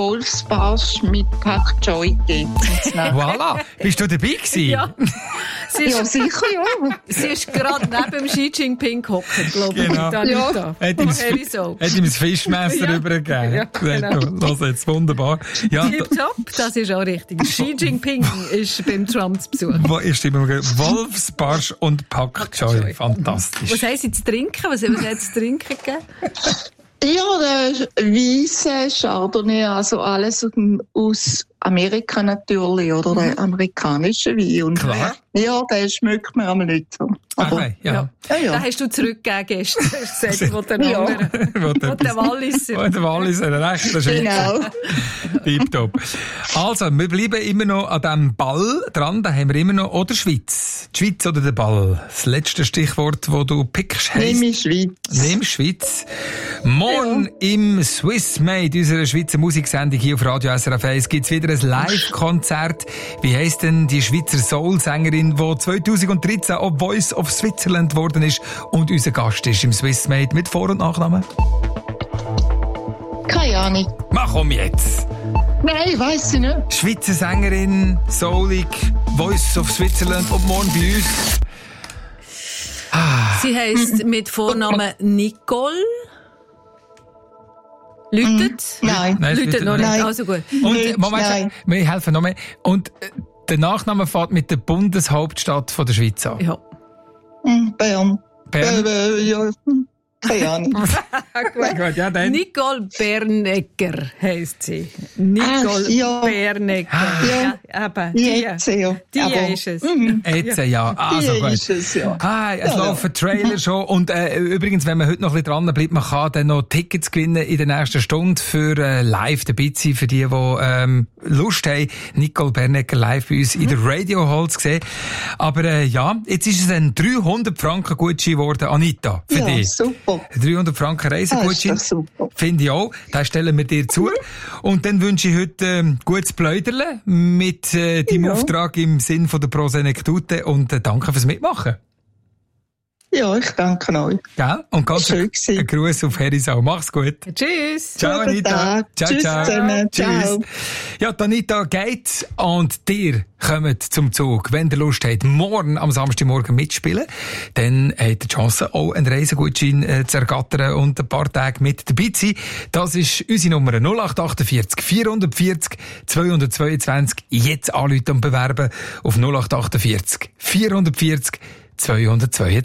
Wolfsbarsch mit Pak Choi gegeben. Voilà. Bist du dabei gewesen? Ja. Ja, sicher, ja. Sie ist gerade neben Xi Jinping gehockt, glaube ich. Genau. Anita. Hat ihm das Fischmesser Ja. übergegeben. Ja, genau. Los jetzt, wunderbar. Ja, Tipptopp, das ist auch richtig. Xi Jinping ist beim Trump zu Besuch. wo ist immer Wolfsbarsch und Pak Choi. Fantastisch. Was haben Sie zu trinken? Was hat es zu trinken gegeben? Ja, der weisse Chardonnay, also alles aus Amerika natürlich, oder der amerikanische Wein. Und Klar. Ja, den schmeckt mir aber nicht so. Aber, Okay, ja. ja. Den hast du zurückgegeben gestern. Das ist gesagt, wo der andere. Wo der Walliser. Wo der Walliser, ein rechter Schweizer. Genau. Tipptopp. Also, wir bleiben immer noch an diesem Ball dran. Da haben wir immer noch, oder Schweiz. Die Schweiz oder der Ball. Das letzte Stichwort, das du pickst, heisst... Nimm Schweiz. Nimm Schweiz. Morgen im Swiss Made, unserer Schweizer Musiksendung hier auf Radio SRF 1, gibt's wieder ein Live-Konzert. Wie heisst denn die Schweizer Soul-Sängerin, die 2013 auch Voice of Switzerland geworden ist und unser Gast ist im Swiss Made mit Vor- und Nachnamen? Keine Ahnung. Mach um jetzt! Nein, weiss ich nicht. Schweizer Sängerin, Soulig, Voice of Switzerland und morgen bei uns. Sie heisst mit Vornamen Nicole. Lütet? Nein. Lütet noch nicht. Nein. Also gut. Und, Nicht, Moment, nein. wir helfen noch mehr. Und der Nachname fängt mit der Bundeshauptstadt von der Schweiz an. Ja. Bern. Bern? Ja, keine Ahnung. Gut, ja, dann. Nicole Bernegger heisst sie. Nicole Ach, ja. Bernegger. Ja. Eben. Jetzt, ja. Die Aber, ist es. Jetzt, ja. Also Die gut. ist es, ja. Ah, es Ja, laufen Trailer schon. Und übrigens, wenn man heute noch ein bisschen dran bleibt, man kann dann noch Tickets gewinnen in der nächsten Stunde für live dabei zu sein, für die, die Lust haben, Nicole Bernegger live bei uns in der Radio Hall zu sehen. Aber ja, jetzt ist es ein 300 Franken Gutschein geworden, Anita, für Ja, dich. super. 300 Franken Reisegutschein. Das ist doch super. Finde ich auch. Das stellen wir dir zu. Und dann wünsche ich heute gutes Pläuderle mit deinem Ja. Auftrag im Sinn von der Prosenektute und danke fürs Mitmachen. Ja, ich danke euch. Gell? Und ganz Schön ein gewesen. Gruß auf Herisau. Mach's gut. Tschüss. Ciao, Guten Anita. Tag. Ciao, Tschüss ciao. zusammen. Tschüss. Ciao. Ja, die Anita geht und dir kommt zum Zug. Wenn ihr Lust habt, morgen am Samstagmorgen mitspielen, dann habt ihr die Chance, auch einen Reisegutschein zu ergattern und ein paar Tage mit dabei zu sein. Das ist unsere Nummer 0848 440 222. Jetzt anrufen und bewerben auf 0848 440 222.